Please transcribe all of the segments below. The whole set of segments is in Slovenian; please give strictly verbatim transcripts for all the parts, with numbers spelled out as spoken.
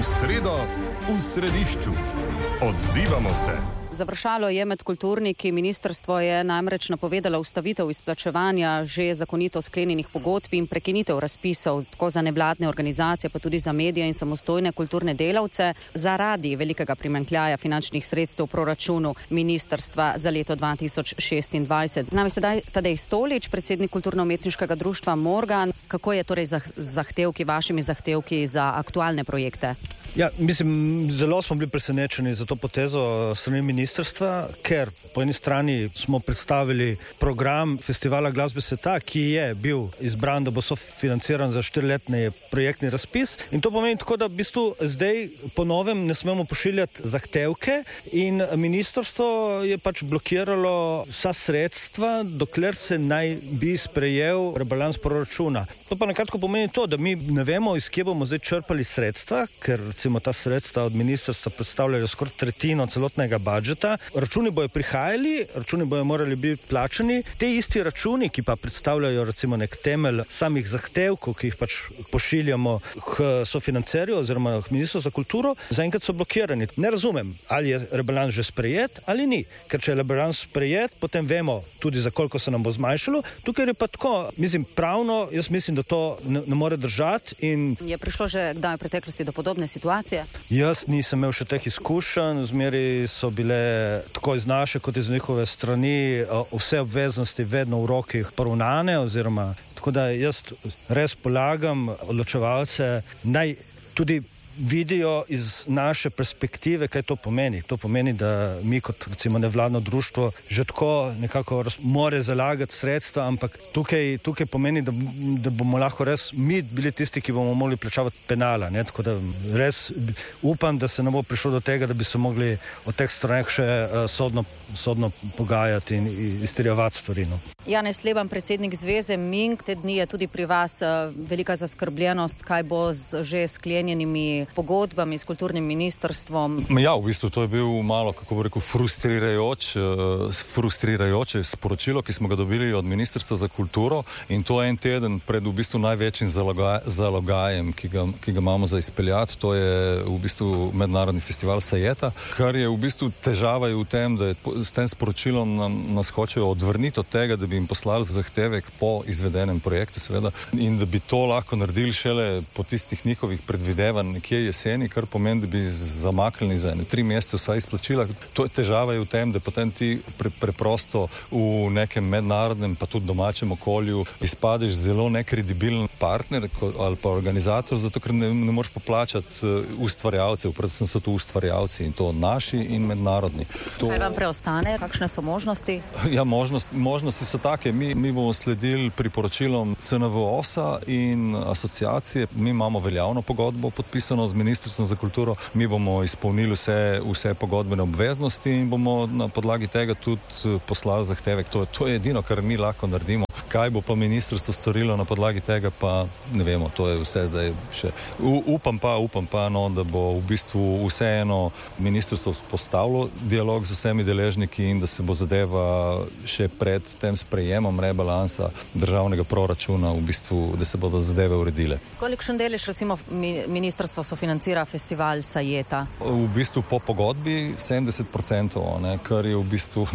sredo v središču. Odzivamo se. Završalo je med kulturniki. Ministrstvo je namreč napovedalo ustavitev izplačevanja že zakonito sklenjenih pogodb in prekinitev razpisov tako za nevladne organizacije, pa tudi za medije in samostojne kulturne delavce zaradi velikega primanjkljaja finančnih sredstev v proračunu ministrstva za leto dva tisoč šestindvajset. Z nami sedaj Tadej Stolič, predsednik kulturno-umetniškega društva Morgan. Kako je torej z zahtevki, vašimi zahtevki za aktualne projekte? Ja, mislim, zelo smo bili presenečeni za to potezo strani ministrstva, ker po eni strani smo predstavili program Festivala glasbe sveta, ki je bil izbran, da bo sofinanciran za štiriletni projektni razpis, in to pomeni tako, da v bistvu zdaj po novem ne smemo pošiljati zahtevke in ministrstvo je pač blokiralo vsa sredstva, dokler se naj bi sprejel rebalans proračuna. To pa nekratko pomeni to, da mi ne vemo, iz kje bomo zdaj črpali sredstva, ker recimo ta sredstva od ministrstva predstavljajo skoraj tretjino celotnega budžeta. Računi bojo prihajali, računi bojo morali biti plačani. Te isti računi, ki pa predstavljajo recimo nek temelj samih zahtevkov, ki jih pač pošiljamo k sofinancerju oziroma k ministrstvu za kulturo, zaenkrat so blokirani. Ne razumem, ali je rebalans že sprejet ali ni. Ker če je rebalans sprejet, potem vemo tudi, za koliko se nam bo zmanjšalo. Tukaj je pa tako, mislim, pravno, jaz mislim, da to ne, ne more držati. In je prišlo že kdaj v preteklosti do podobne situacije? Jaz nisem imel še teh izkušenj, zmeri so bile tako iz naše kot iz njihove strani vse obveznosti vedno v rokih poravnane, oziroma tako da jaz res polagam odločevalce, naj tudi vidijo iz naše perspektive, kaj to pomeni. To pomeni, da mi kot recimo nevladno društvo že tako nekako more zalagati sredstva, ampak tukaj, tukaj pomeni, da, da bomo lahko res mi bili tisti, ki bomo mogli plačavati penala. Ne? Tako da res upam, da se ne bo prišlo do tega, da bi se mogli o teh straneh še uh, sodno, sodno pogajati in izterjevati stvari. No. Janez Leban, predsednik zveze Ming, te dni je tudi pri vas uh, velika zaskrbljenost, kaj bo z že sklenjenimi pogodbami s kulturnim ministrstvom. Ja, v bistvu to je bil malo, kako bi rekel, frustrirajoč, frustrirajoče sporočilo, ki smo ga dobili od Ministrstva za kulturo, in to en teden pred v bistvu največjim zalogaj, zalogajem, ki ga, ki ga imamo za izpeljati, to je v bistvu mednarodni festival Sajeta, kar je v bistvu težava je v tem, da je s tem sporočilom nam, nas hočejo odvrniti od tega, da bi jim poslali zahtevek po izvedenem projektu, seveda, in da bi to lahko naredili šele po tistih njihovih predvidevanj nekje jeseni, kar pomeni, da bi zamaknili za ene tri mesece vsa izplačila. To je težava je v tem, da potem ti pre, preprosto v nekem mednarodnem, pa tudi domačem okolju izpadeš zelo nekredibilen partner ali pa organizator, zato ker ne, ne moreš poplačati ustvarjalcev, predvsem so tu ustvarjalci in to naši in mednarodni. To... Kaj vam preostane? Kakšne so možnosti? Ja, možnost, možnosti so take. Mi, mi bomo sledili priporočilom C N V O S-a in asociacije. Mi imamo veljavno pogodbo podpisano z Ministrstvom za kulturo, mi bomo izpolnili vse, vse pogodbene obveznosti in bomo na podlagi tega tudi poslali zahtevek. To, to je edino, kar mi lahko naredimo. Kaj bo pa ministrstvo storilo na podlagi tega, pa ne vemo, to je vse zdaj še. U, upam pa, upam pa, no, da bo v bistvu vseeno ministrstvo postavilo dialog z vsemi deležniki in da se bo zadeva še pred tem sprejemom rebalansa državnega proračuna v bistvu, da se bodo zadeve uredile. Kolikšen delež recimo ministrstvo sofinancira festival Sajeta? V bistvu po pogodbi sedemdeset procentov, ne, kar je v bistvu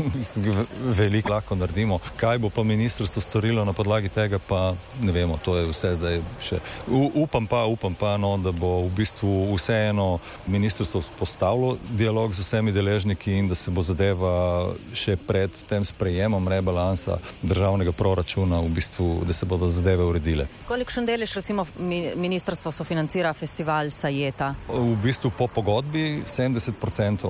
veliko lahko naredimo. Kaj bo pa ministrstvo storilo na podlagi tega, pa ne vemo, to je vse zdaj še. U, upam pa, upam pa, no, da bo v bistvu vseeno ministrstvo postavilo dialog z vsemi deležniki in da se bo zadeva še pred tem sprejemom rebalansa državnega proračuna v bistvu, da se bodo zadeve uredile. Kolikšen delež recimo ministrstvo sofinancira festival Sajeta? V bistvu po pogodbi sedemdeset procentov,